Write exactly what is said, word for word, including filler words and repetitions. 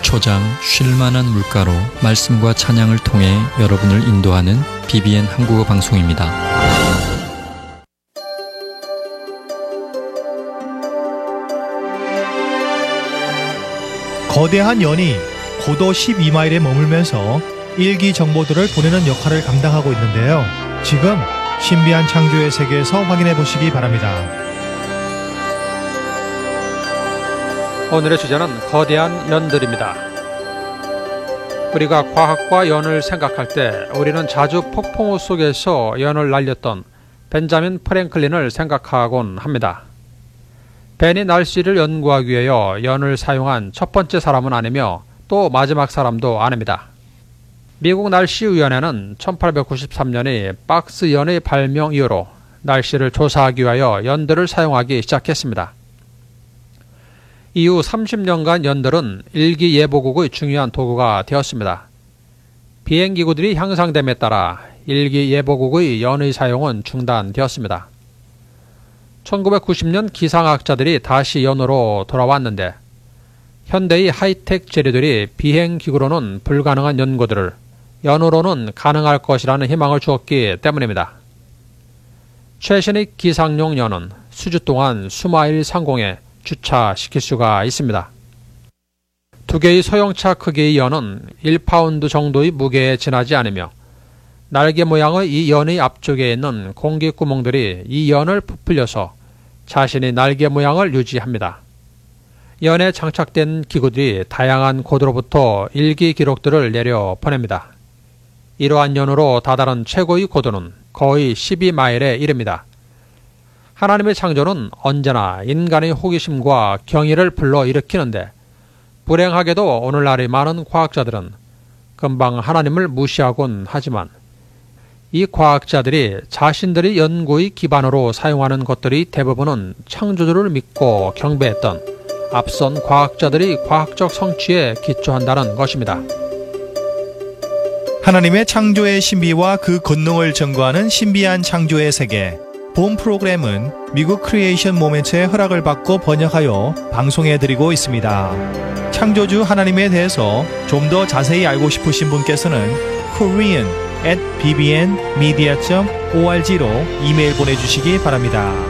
초장 쉴만한 물가로 말씀과 찬양을 통해 여러분을 인도하는 비비엔 한국어 방송입니다. 거대한 연이 고도 십이 마일에 머물면서 일기 정보들을 보내는 역할을 감당하고 있는데요. 지금 신비한 창조의 세계에서 확인해 보시기 바랍니다. 오늘의 주제는 거대한 연들입니다. 우리가 과학과 연을 생각할 때 우리는 자주 폭풍우 속에서 연을 날렸던 벤자민 프랭클린을 생각하곤 합니다. 벤이 날씨를 연구하기 위하여 연을 사용한 첫 번째 사람은 아니며 또 마지막 사람도 아닙니다. 미국 날씨위원회는 천팔백구십삼 년에 박스 연의 발명 이후로 날씨를 조사하기 위하여 연들을 사용하기 시작했습니다. 이후 삼십 년간 연들은 일기예보국의 중요한 도구가 되었습니다. 비행기구들이 향상됨에 따라 일기예보국의 연의 사용은 중단되었습니다. 천구백구십 년 기상학자들이 다시 연으로 돌아왔는데 현대의 하이텍 재료들이 비행기구로는 불가능한 연구들을 연으로는 가능할 것이라는 희망을 주었기 때문입니다. 최신의 기상용 연은 수주 동안 수마일 상공에 주차시킬 수가 있습니다. 두 개의 소형차 크기의 연은 일 파운드 정도의 무게에 지나지 않으며 날개 모양의 이 연의 앞쪽에 있는 공기구멍들이 이 연을 부풀려서 자신의 날개 모양을 유지합니다. 연에 장착된 기구들이 다양한 고도로부터 일기 기록들을 내려 보냅니다. 이러한 연으로 다다른 최고의 고도는 거의 십이 마일에 이릅니다. 하나님의 창조는 언제나 인간의 호기심과 경의를 불러일으키는데 불행하게도 오늘날의 많은 과학자들은 금방 하나님을 무시하곤 하지만 이 과학자들이 자신들의 연구의 기반으로 사용하는 것들이 대부분은 창조주를 믿고 경배했던 앞선 과학자들의 과학적 성취에 기초한다는 것입니다. 하나님의 창조의 신비와 그 권능을 증거하는 신비한 창조의 세계. 본 프로그램은 미국 크리에이션 모멘트의 허락을 받고 번역하여 방송해드리고 있습니다. 창조주 하나님에 대해서 좀 더 자세히 알고 싶으신 분께서는 korean at 비비엔 미디어 닷 오알지로 이메일 보내주시기 바랍니다.